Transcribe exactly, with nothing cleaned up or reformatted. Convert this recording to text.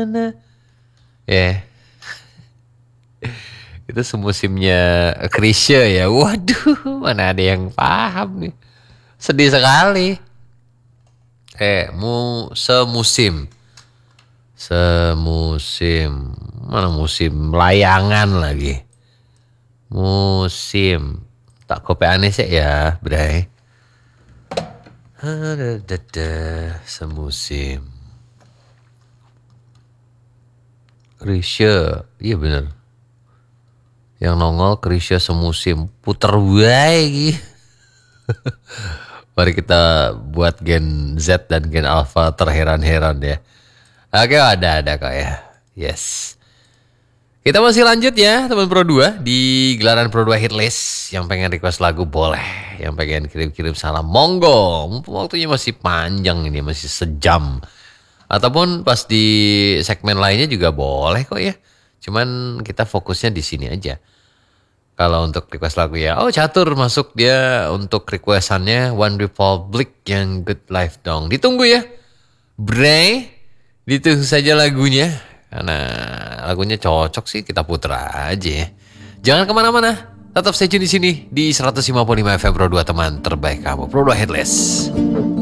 na. Ya. Itu semusimnya Chrisye ya. Waduh, mana ada yang paham nih. Sedih sekali. Eh, mu semusim. Semusim. Mana musim layangan lagi. Musim. Tak kopi aneh sih ya, Bray. Semusim. Chrisye, iya bener. Yang nongol Chrisye semusim. Puter wae. Mari kita buat Gen Z dan Gen Alpha terheran-heran ya. Oke, ada ada kok ya. Yes. Kita masih lanjut ya teman Pro dua di gelaran Pro dua Hitlist. Yang pengen request lagu boleh, yang pengen kirim-kirim salam monggo. Mumpung waktunya masih panjang ini, masih sejam. Ataupun pas di segmen lainnya juga boleh kok ya. Cuman kita fokusnya di sini aja. Kalau untuk request lagu ya, oh catur masuk dia untuk requestannya One Republic yang Good Life dong. Ditunggu ya, Bray. Ditunggu saja lagunya. Karena lagunya cocok sih, kita puter aja ya. Jangan kemana-mana, tetap stay tune di sini di seratus lima puluh lima F M Pro dua teman terbaik kamu, Pro dua Hitlist.